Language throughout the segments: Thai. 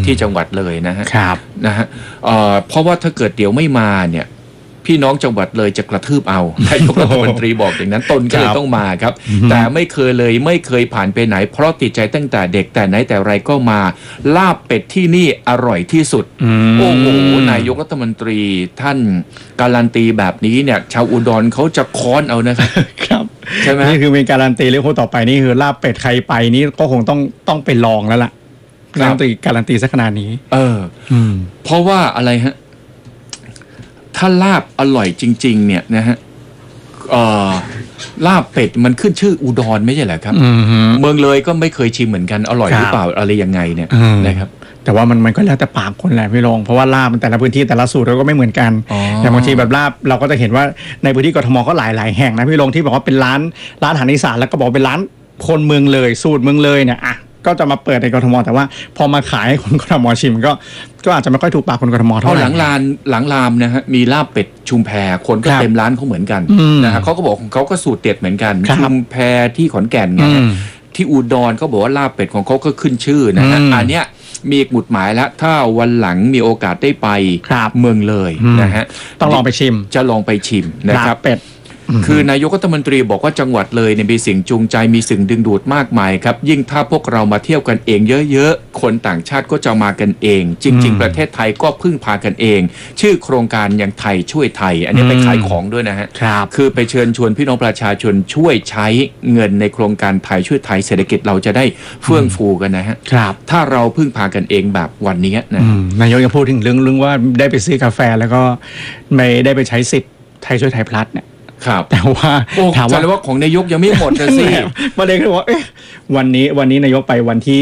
ที่จังหวัดเลยนะฮะครับนะฮะเพราะว่าถ้าเกิดเดี๋ยวไม่มาเนี่ยพี่น้องจังหวัดเลยจะกระทืบเอานายกรัฐมนตรีบอกอย่างนั้นตนก็เลยต้องมาครับแต่ไม่เคยผ่านไปไหนเพราะติดใจตั้งแต่เด็กแต่ไหนแต่ไรก็มาลาบเป็ดที่นี่อร่อยที่สุดโอ้โหนายกรัฐมนตรีท่านการันตีแบบนี้เนี่ยชาวอุดรเขาจะค้อนเอานะครับครับใช่ไหมนี่คือเป็นการันตีเรื่องต่อไปนี่คือลาบเป็ดใครไปนี่ก็คงต้องไปลองแล้วล่ะการันตีสักขนาดนี้เพราะว่าอะไรฮะถ้าลาบอร่อยจริงๆเนี่ยนะฮะลาบเป็ดมันขึ้นชื่ออุดรไม่ใช่เหรอครับเมืองเลยก็ไม่เคยชิมเหมือนกันอร่อยหรือเปล่าอะไรยังไงเนี่ยนะครับแต่ว่ามันก็แล้วแต่ปากคนแหละพี่รองเพราะว่าลาบมันแต่ละพื้นที่แต่ละสูตรเราก็ไม่เหมือนกันอย่างบางทีแบบลาบเราก็จะเห็นว่าในพื้นที่กทมก็หลายแห่งนะพี่รองที่บอกว่าเป็นร้านอาหารอีสานแล้วก็บอกเป็นร้านคนเมืองเลยสูตรเมืองเลยเนี่ยก็จะมาเปิดในกทมแต่ว่าพอมาขายให้คนกทมชิมก็อาจจะไม่ค่อยถูกปากคนกทมเท่าไหร่หลังรามนะฮะมีลาบเป็ดชุมแพคนก็เต็มร้านเขาเหมือนกันนะฮะเขาก็บอกของเขาก็สูตรเด็ดเหมือนกันชุมแพที่ขอนแก่นไงที่อุดรเขาบอกว่าลาบเป็ดของเขาก็ขึ้นชื่อนะฮะอันเนี้ยมีหมุดหมายแล้วถ้าวันหลังมีโอกาสได้ไปเมืองเลยนะฮะต้องลองไปชิมจะลองไปชิมนะครับเป็ดคือนายกรัฐมนตรีบอกว่าจังหวัดเลยเนี่ยมีสิ่งจูงใจมีสิ่งดึงดูดมากมายครับยิ่งถ้าพวกเรามาเที่ยวกันเองเยอะๆคนต่างชาติก็จะมากันเองจริงๆประเทศไทยก็พึ่งพากันเองชื่อโครงการอย่างไทยช่วยไทยอันนี้ไปขายของด้วยนะฮะคือไปเชิญชวนพี่น้องประชาชนช่วยใช้เงินในโครงการไทยช่วยไทยเศรษฐกิจเราจะได้เฟื่องฟูกันนะฮะถ้าเราพึ่งพากันเองแบบวันนี้นะนายกยังพูดถึงเรื่องว่าได้ไปซื้อกาแฟแล้วก็ไม่ได้ไปใช้สิทธิ์ไทยช่วยไทยพลัสเนี่ยแต่ว่าถามว่าของนายกยังไม่หมดเลยสิประเด็นคือว่าวันนี้นายกไปวันที่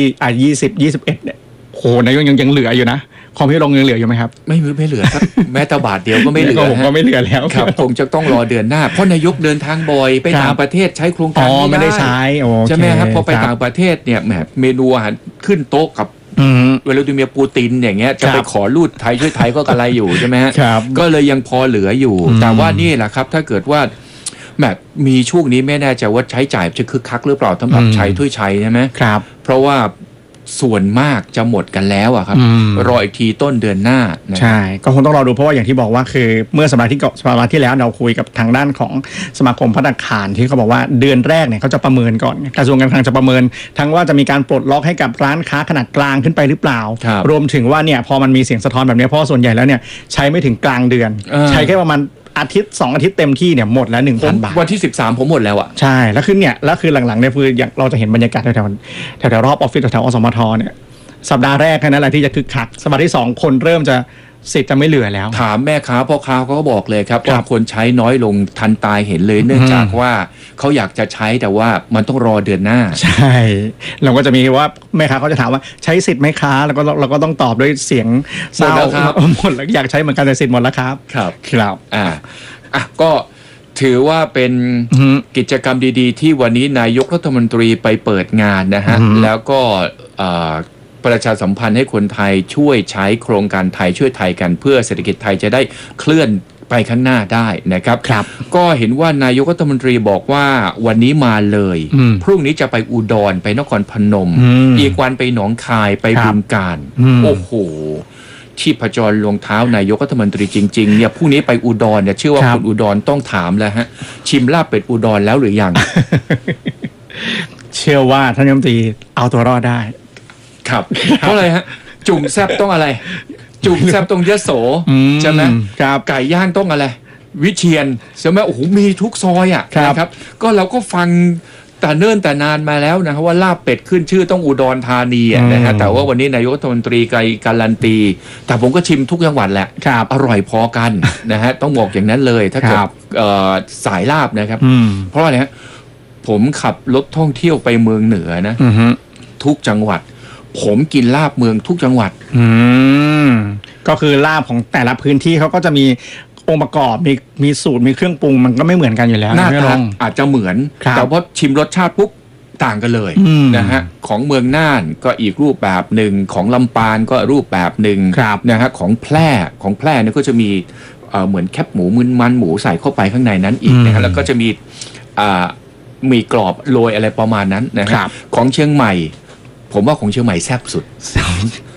21เนี่ยโหนายกยังเหลืออยู่นะของพี่ลงยังเหลืออยู่ไหมครับไม่เหลือครับแม้แต่บาทเดียวก็ไม่เหลือผมก็ไม่เหลือแล้วครับคงจะต้องรอเดือนหน้าเพราะนายกเดินทางบ่อยไปต่างประเทศใช้โครงการไม่ได้ใช้ใช่ไหมครับพอไปต่างประเทศเนี่ยแหมเมนูอาหารขึ้นโต๊ะกับเวลาดูเมียปูตินอย่างเงี้ยจะไปขอรูดไทยช่วยไทยก็กระไรอยู่ใช่ไหมฮะก็เลยยังพอเหลืออยู่แต่ว่านี่แหละครับถ้าเกิดว่าแบบมีช่วงนี้ไม่แน่ใจว่าใช้จ่ายจะคึกคักหรือเปล่าสำหรับใช้ถ้วยชัยใช่ไหมครับเพราะว่าส่วนมากจะหมดกันแล้วอะครับรออีกทีต้นเดือนหน้าใช่ก็คงต้องรอดูเพราะว่าอย่างที่บอกว่าคือเมื่อสัปดาห์ที่แล้วเราคุยกับทางด้านของสมาคมภัตตาคารที่เขาบอกว่าเดือนแรกเนี่ยเขาจะประเมินก่อนกระทรวงการคลังจะประเมินทั้งว่าจะมีการปลดล็อกให้กับร้านค้าขนาดกลางขึ้นไปหรือเปล่ารวมถึงว่าเนี่ยพอมันมีเสียงสะท้อนแบบนี้เพราะส่วนใหญ่แล้วเนี่ยใช้ไม่ถึงกลางเดือนใช้แค่ประมาณอาทิตย์2 อาทิตย์เต็มที่เนี่ยหมดแล้ว 1,000 บาทวันที่13ผมหมดแล้วอ่ะใช่แล้วคือเนี่ยแล้วคือหลังๆเนี่ยคืออย่างเราจะเห็นบรรยากาศแถวรอบออฟฟิศแถวอสมทเนี่ยสัปดาห์แรกแค่นั้นแหละที่จะคึกคักสัปดาห์ที่2คนเริ่มจะสิทธิ์จะไม่เหลือแล้วถามแม่ค้าพ่อค้าเขาก็บอกเลยครับว่าคนใช้น้อยลงทันตายเห็นเลยเนื่องจากว่าเขาอยากจะใช้แต่ว่ามันต้องรอเดือนหน้าใช่เราก็จะมีว่าแม่ค้าเขาจะถามว่าใช้สิทธิ์ไหมค้าแล้วก็เราก็ต้องตอบด้วยเสียงเศร้าหมดแล้วอยากใช้เหมือนกันแต่สิทธิ์หมดแล้วครับครับก็ถือว่าเป็นกิจกรรมดีๆที่วันนี้นายกรัฐมนตรีไปเปิดงานนะฮะแล้วก็ประชาสัมพันธ์ให้คนไทยช่วยใช้โครงการไทยช่วยไทยกันเพื่อเศรษฐกิจไทยจะได้เคลื่อนไปข้างหน้าได้นะครับก็เห็นว่านายกรัฐมนตรีบอกว่าวันนี้มาเลยพรุ่งนี้จะไปอุดรไปนครพนมอีกวันไปหนองคายไปบึงกาฬโอ้โหที่ผจญรองเท้านายกรัฐมนตรีจริงๆเนี่ยพรุ่งนี้ไปอุดรเนี่ยเชื่อว่าคนอุดรต้องถามแล้วฮะชิมลาบเป็ดอุดรแล้วหรือยังเชื่อว่าท่านรัฐมนตรีเอาตัวรอดได้ครับเพราะอะไรฮะจุ่มแซบต้องอะไรจุ่มแซบต้องยโสใช่ไหมไก่ย่างต้องอะไรวิเชียรใช่ไหมโอ้โหมีทุกซอยอ่ะนะครับก็เราก็ฟังแต่เนิ่นแต่นานมาแล้วนะครับว่าลาบเป็ดขึ้นชื่อต้องอุดรธานีนะฮะแต่ว่าวันนี้นายกรัฐมนตรีการันตีแต่ผมก็ชิมทุกจังหวัดแหละอร่อยพอกันนะฮะต้องบอกอย่างนั้นเลยถ้าเกิดสายลาบนะครับเพราะอะไรฮะผมขับรถท่องเที่ยวไปเมืองเหนือนะทุกจังหวัดผมกินลาบเมืองทุกจังหวัดก็คือลาบของแต่ละพื้นที่เขาก็จะมีองค์ประกอบมีสูตรมีเครื่องปรุงมันก็ไม่เหมือนกันอยู่แล้วหน้าตาอาจจะเหมือนแต่พอชิมรสชาติปุ๊บต่างกันเลยนะฮะของเมืองน่านก็อีกรูปแบบหนึ่งของลำปางก็รูปแบบหนึ่งนะฮะของแพร่เนี่ยก็จะมีเหมือนแคบหมูมันหมูใส่เข้าไปข้างในนั้นอีกนะฮะแล้วก็จะมีกรอบโรยอะไรประมาณนั้นนะครับของเชียงใหม่ผมว่าของเชียงใหม่แซ่บสุด